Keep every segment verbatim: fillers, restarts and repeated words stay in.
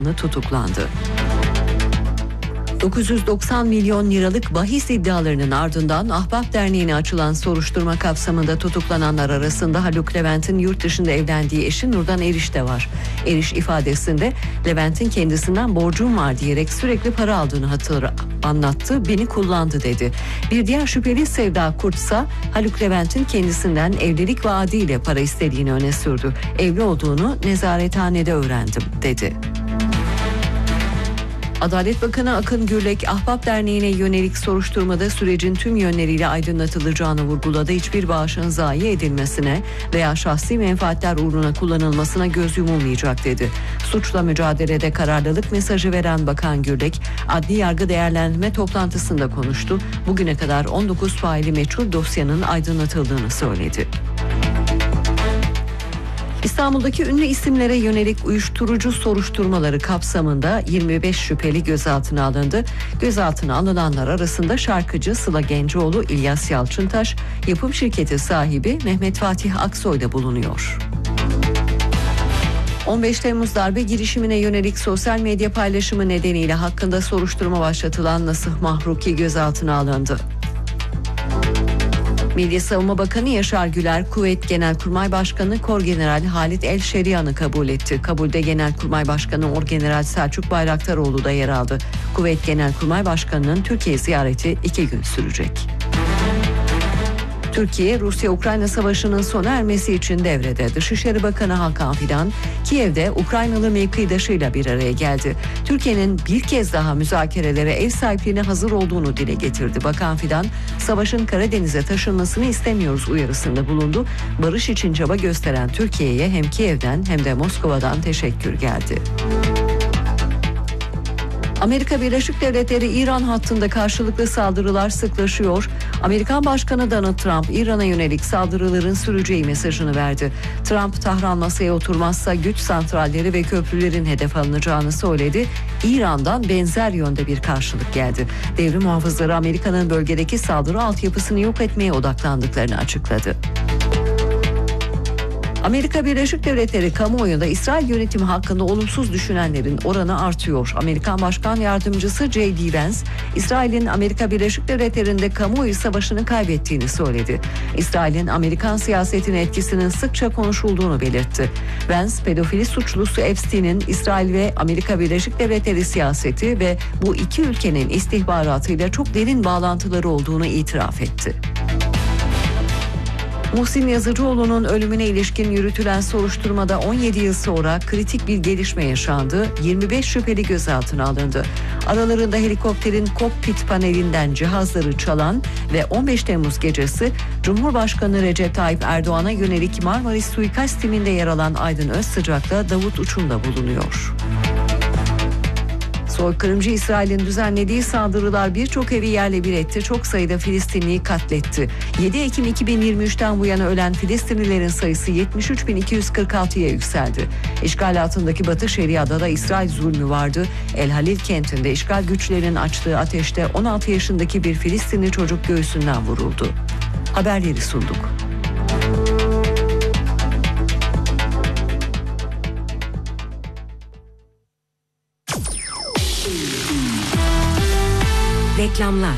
tutuklandı. dokuz yüz doksan milyon liralık bahis iddialarının ardından Ahbap Derneği'ne açılan soruşturma kapsamında tutuklananlar arasında Haluk Levent'in yurt dışında evlendiği eşi Nurdan Eriş de var. Eriş ifadesinde Levent'in kendisinden borcum var diyerek sürekli para aldığını hatır anlattı, beni kullandı dedi. Bir diğer şüpheli Sevda Kurt ise Haluk Levent'in kendisinden evlilik vaadiyle para istediğini öne sürdü. Evli olduğunu nezarethanede öğrendim dedi. Adalet Bakanı Akın Gürlek, Ahbap Derneği'ne yönelik soruşturmada sürecin tüm yönleriyle aydınlatılacağını vurguladı. Hiçbir bağışın zayi edilmesine veya şahsi menfaatler uğruna kullanılmasına göz yumulmayacak dedi. Suçla mücadelede kararlılık mesajı veren Bakan Gürlek, adli yargı değerlendirme toplantısında konuştu. Bugüne kadar on dokuz faili meçhul dosyanın aydınlatıldığını söyledi. İstanbul'daki ünlü isimlere yönelik uyuşturucu soruşturmaları kapsamında yirmi beş şüpheli gözaltına alındı. Gözaltına alınanlar arasında şarkıcı Sıla Gencoğlu, İlyas Yalçıntaş, yapım şirketi sahibi Mehmet Fatih Aksoy da bulunuyor. on beş Temmuz darbe girişimine yönelik sosyal medya paylaşımı nedeniyle hakkında soruşturma başlatılan Nasıh Mahruki gözaltına alındı. Milli Savunma Bakanı Yaşar Güler, Kuvvet Genelkurmay Başkanı Korgeneral Halit El Şeriyan'ı kabul etti. Kabulde Genelkurmay Başkanı Orgeneral Selçuk Bayraktaroğlu da yer aldı. Kuvvet Genelkurmay Başkanı'nın Türkiye ziyareti iki gün sürecek. Türkiye, Rusya-Ukrayna savaşının sona ermesi için devrede. Dışişleri Bakanı Hakan Fidan, Kiev'de Ukraynalı mevkidaşıyla bir araya geldi. Türkiye'nin bir kez daha müzakerelere ev sahipliğine hazır olduğunu dile getirdi. Bakan Fidan, savaşın Karadeniz'e taşınmasını istemiyoruz uyarısında bulundu. Barış için çaba gösteren Türkiye'ye hem Kiev'den hem de Moskova'dan teşekkür geldi. Amerika Birleşik Devletleri İran hattında karşılıklı saldırılar sıklaşıyor. Amerikan Başkanı Donald Trump İran'a yönelik saldırıların süreceği mesajını verdi. Trump, Tahran masaya oturmazsa güç santralleri ve köprülerin hedef alınacağını söyledi. İran'dan benzer yönde bir karşılık geldi. Devrim muhafızları Amerika'nın bölgedeki saldırı altyapısını yok etmeye odaklandıklarını açıkladı. Amerika Birleşik Devletleri kamuoyunda İsrail yönetimi hakkında olumsuz düşünenlerin oranı artıyor. Amerikan Başkan Yardımcısı J D Vance, İsrail'in Amerika Birleşik Devletleri'nde kamuoyu savaşını kaybettiğini söyledi. İsrail'in Amerikan siyasetine etkisinin sıkça konuşulduğunu belirtti. Vance, pedofili suçlusu Epstein'in İsrail ve Amerika Birleşik Devletleri siyaseti ve bu iki ülkenin istihbaratıyla çok derin bağlantıları olduğunu itiraf etti. Muhsin Yazıcıoğlu'nun ölümüne ilişkin yürütülen soruşturmada on yedi yıl sonra kritik bir gelişme yaşandı. yirmi beş şüpheli gözaltına alındı. Aralarında helikopterin kokpit panelinden cihazları çalan ve on beş Temmuz gecesi Cumhurbaşkanı Recep Tayyip Erdoğan'a yönelik Marmaris suikast timinde yer alan Aydın Özsıcak'la Davut Uçum da bulunuyor. Soykırımcı İsrail'in düzenlediği saldırılar birçok evi yerle bir etti, çok sayıda Filistinliyi katletti. yedi Ekim iki bin yirmi üçten bu yana ölen Filistinlilerin sayısı yetmiş üç bin iki yüz kırk altıya yükseldi. İşgal altındaki Batı Şeria'da da İsrail zulmü vardı. El Halil kentinde işgal güçlerinin açtığı ateşte on altı yaşındaki bir Filistinli çocuk göğsünden vuruldu. Haberleri sunduk. Reklamlar.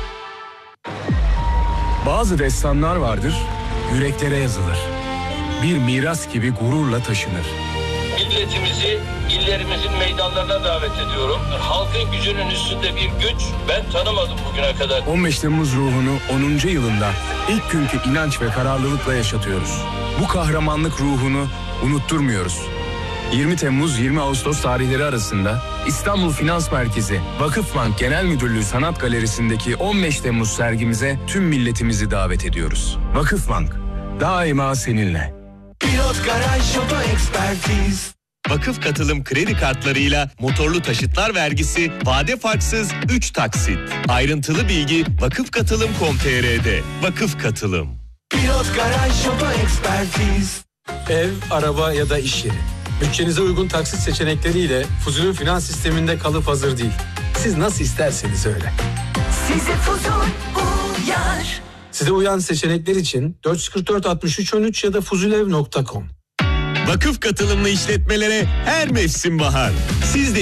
Bazı destanlar vardır, yüreklere yazılır. Bir miras gibi gururla taşınır. Milletimizi, illerimizin meydanlarına davet ediyorum. Halkın gücünün üstünde bir güç ben tanımadım bugüne kadar. on beş Temmuz ruhunu onuncu yılında ilk günkü inanç ve kararlılıkla yaşatıyoruz. Bu kahramanlık ruhunu unutturmuyoruz. yirmi Temmuz yirmi Ağustos tarihleri arasında İstanbul Finans Merkezi Vakıfbank Genel Müdürlüğü Sanat Galerisi'ndeki on beş Temmuz sergimize tüm milletimizi davet ediyoruz. Vakıfbank, daima seninle. Pilot Garaj Oto Ekspertiz. Vakıf katılım kredi kartlarıyla motorlu taşıtlar vergisi vade farksız üç taksit. Ayrıntılı bilgi vakıf katılım nokta com nokta tr'de. Vakıf Katılım. Pilot Garaj Oto Ekspertiz. Ev, araba ya da iş yeri. Bütçenize uygun taksit seçenekleriyle Fuzul'ün finans sisteminde kalıp hazır değil. Siz nasıl isterseniz öyle. Size Fuzul uyar. Size uyan seçenekler için dört yüz kırk dört altmış üç on üç ya da fuzulev nokta com. Vakıf katılımlı işletmelere her mevsim bahar. Siz de